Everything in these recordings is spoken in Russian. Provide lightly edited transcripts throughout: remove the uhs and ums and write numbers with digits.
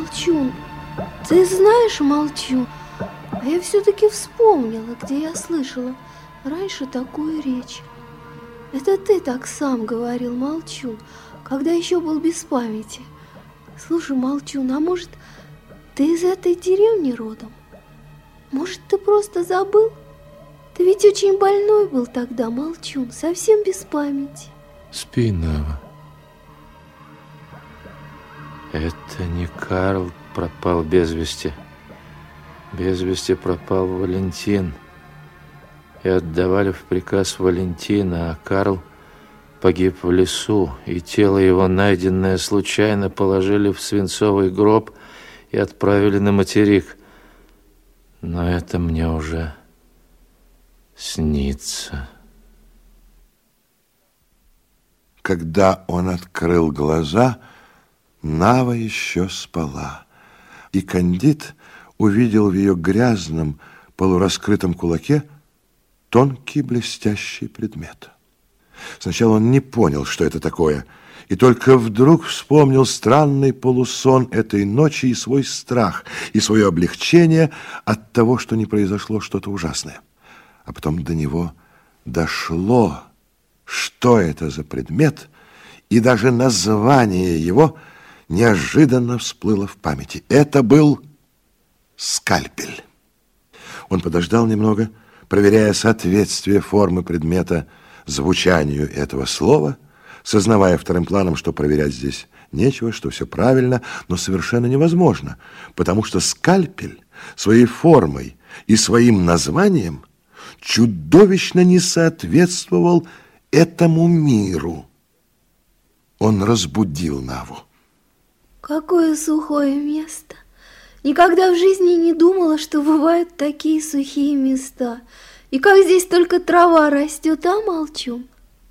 Молчун, ты знаешь, Молчун, а я все-таки вспомнила, где я слышала раньше такую речь. Это ты так сам говорил, Молчун, когда еще был без памяти. Слушай, Молчун, а может, ты из этой деревни родом? Может, ты просто забыл? Ты ведь очень больной был тогда, Молчун, совсем без памяти. Спи, Нава. Это не Карл пропал без вести. Без вести пропал Валентин. И отдавали в приказ Валентина, а Карл погиб в лесу, и тело его, найденное случайно, положили в свинцовый гроб и отправили на материк. Но это мне уже снится. Когда он открыл глаза, Нава еще спала, и Кандид увидел в ее грязном, полураскрытом кулаке тонкий блестящий предмет. Сначала он не понял, что это такое, и только вдруг вспомнил странный полусон этой ночи и свой страх, и свое облегчение от того, что не произошло что-то ужасное. А потом до него дошло, что это за предмет, и даже название его неожиданно всплыло в памяти. Это был скальпель. Он подождал немного, проверяя соответствие формы предмета звучанию этого слова, сознавая вторым планом, что проверять здесь нечего, что все правильно, но совершенно невозможно, потому что скальпель своей формой и своим названием чудовищно не соответствовал этому миру. Он разбудил Наву. Какое сухое место! Никогда в жизни не думала, что бывают такие сухие места. И как здесь только трава растет, а, Молчун?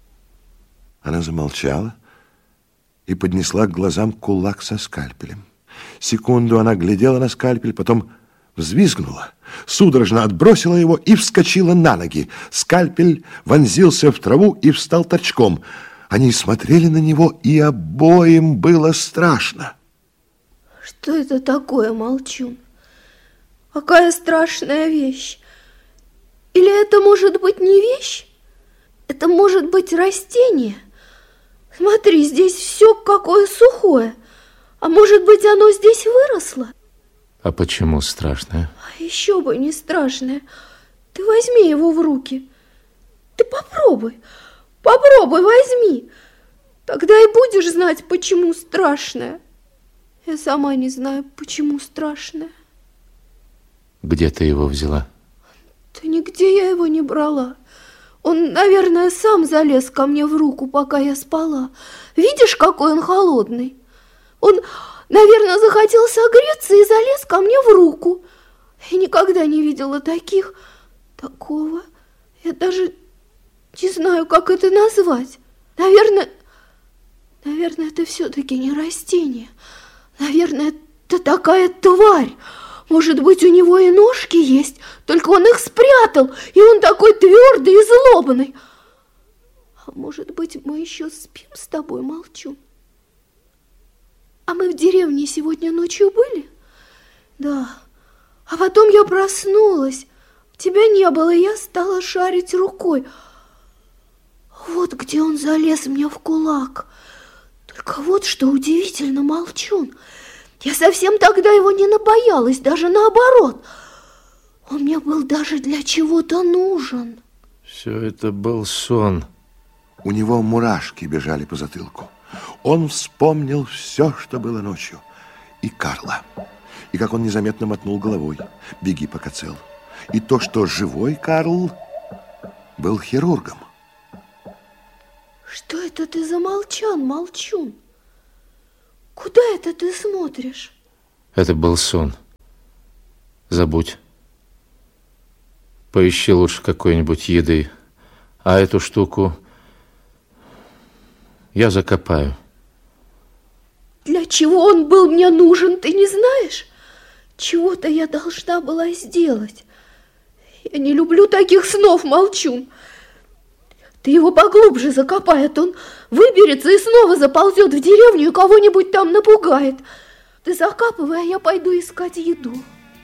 Она замолчала и поднесла к глазам кулак со скальпелем. Секунду она глядела на скальпель, потом взвизгнула, судорожно отбросила его и вскочила на ноги. Скальпель вонзился в траву и встал торчком. Они смотрели на него, и обоим было страшно. Что это такое, Молчун? Какая страшная вещь! Или это может быть не вещь? Это может быть растение? Смотри, здесь все какое сухое. А может быть, оно здесь выросло? А почему страшное? А еще бы не страшное. Ты возьми его в руки. Ты попробуй возьми. Тогда и будешь знать, почему страшное. Я сама не знаю, почему страшное. Где ты его взяла? Да нигде я его не брала. Он, наверное, сам залез ко мне в руку, пока я спала. Видишь, какой он холодный? Он, наверное, захотел согреться и залез ко мне в руку. Я никогда не видела такого. Я даже не знаю, как это назвать. Наверное, это все-таки не растение. Наверное, это такая тварь. Может быть, у него и ножки есть, только он их спрятал, и он такой твердый и злобный. А может быть, мы еще спим с тобой, Молчун? А мы в деревне сегодня ночью были? Да. А потом я проснулась, тебя не было, и я стала шарить рукой. Вот где он залез мне в кулак. Только вот что удивительно, Молчун. Я совсем тогда его не набоялась, даже наоборот. Он мне был даже для чего-то нужен. Все это был сон. У него мурашки бежали по затылку. Он вспомнил все, что было ночью. И Карла. И как он незаметно мотнул головой. Беги, пока цел. И то, что живой Карл был хирургом. Что это ты замолчал, Молчун? Куда это ты смотришь? Это был сон. Забудь. Поищи лучше какой-нибудь еды. А эту штуку я закопаю. Для чего он был мне нужен, ты не знаешь? Чего-то я должна была сделать. Я не люблю таких снов, Молчун. Ты его поглубже закопай, а то он выберется и снова заползет в деревню и кого-нибудь там напугает. Ты закапывай, а я пойду искать еду.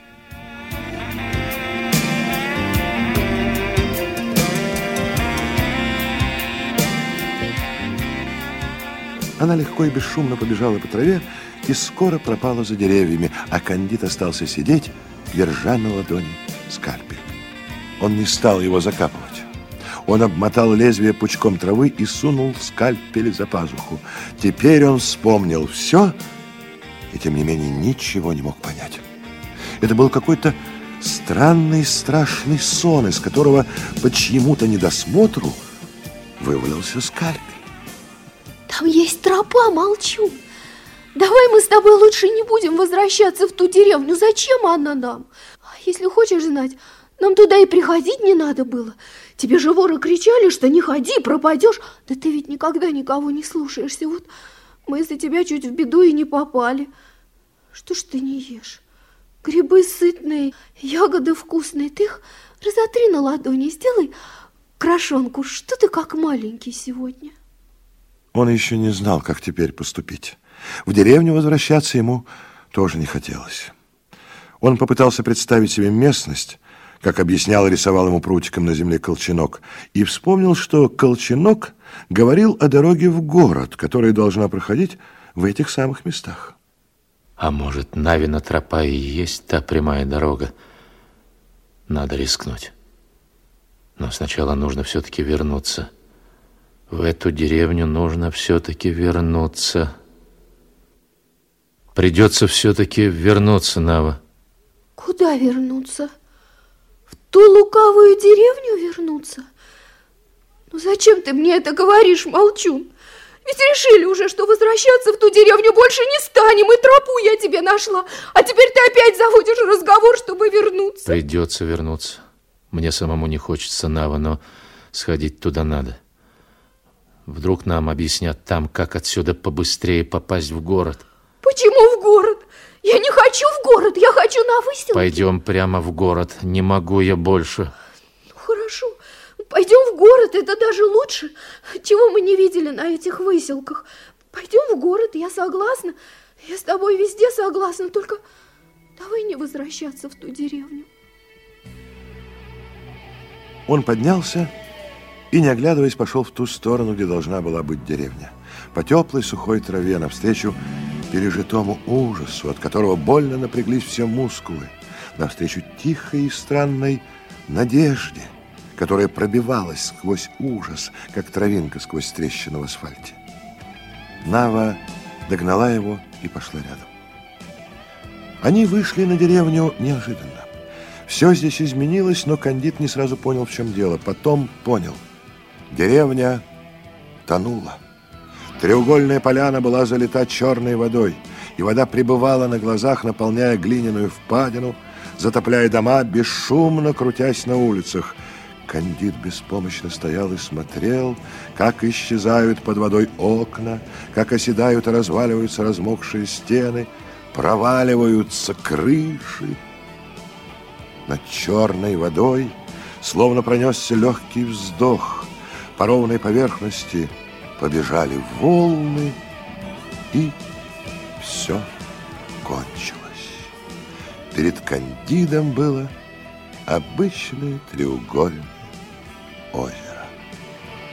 Она легко и бесшумно побежала по траве и скоро пропала за деревьями, а Кандид остался сидеть, держа на ладони скальпель. Он не стал его закапывать. Он обмотал лезвие пучком травы и сунул скальпель за пазуху. Теперь он вспомнил все и, тем не менее, ничего не мог понять. Это был какой-то странный, страшный сон, из которого по чьему-то недосмотру вывалился скальпель. Там есть тропа, Молчун. Давай мы с тобой лучше не будем возвращаться в ту деревню. Зачем она нам? Если хочешь знать, нам туда и приходить не надо было. Тебе же воры кричали, что не ходи, пропадешь. Да ты ведь никогда никого не слушаешься. Вот мы из-за тебя чуть в беду и не попали. Что ж ты не ешь? Грибы сытные, ягоды вкусные. Ты их разотри на ладони, сделай крошонку. Что ты как маленький сегодня? Он еще не знал, как теперь поступить. В деревню возвращаться ему тоже не хотелось. Он попытался представить себе местность, как объяснял и рисовал ему прутиком на земле Колченок, и вспомнил, что Колченок говорил о дороге в город, которая должна проходить в этих самых местах. А может, Навина тропа и есть та прямая дорога? Надо рискнуть. Но сначала нужно все-таки вернуться. В эту деревню нужно все-таки вернуться. Придется все-таки вернуться, Нава. Куда вернуться? В ту лукавую деревню вернуться? Ну зачем ты мне это говоришь, Молчун? Ведь решили уже, что возвращаться в ту деревню больше не станем, и тропу я тебе нашла. А теперь ты опять заводишь разговор, чтобы вернуться. Придется вернуться. Мне самому не хочется, Нава, но сходить туда надо. Вдруг нам объяснят там, как отсюда побыстрее попасть в город. Почему в город? Я не хочу в город, я хочу на выселке. Пойдем прямо в город, не могу я больше. Ну, хорошо, пойдем в город, это даже лучше. Чего мы не видели на этих выселках? Пойдем в город, я согласна. Я с тобой везде согласна, только давай не возвращаться в ту деревню. Он поднялся и, не оглядываясь, пошел в ту сторону, где должна была быть деревня. По теплой сухой траве навстречу пережитому ужасу, от которого больно напряглись все мускулы, навстречу тихой и странной надежде, которая пробивалась сквозь ужас, как травинка сквозь трещину в асфальте. Нава догнала его и пошла рядом. Они вышли на деревню неожиданно. Все здесь изменилось, но Кандид не сразу понял, в чем дело. Потом понял. Деревня тонула. Треугольная поляна была залита черной водой, и вода прибывала на глазах, наполняя глиняную впадину, затопляя дома, бесшумно крутясь на улицах. Кандид беспомощно стоял и смотрел, как исчезают под водой окна, как оседают и разваливаются размокшие стены, проваливаются крыши. Над черной водой словно пронесся легкий вздох. По ровной поверхности побежали волны, и все кончилось. Перед Кандидом было обычное треугольное озеро.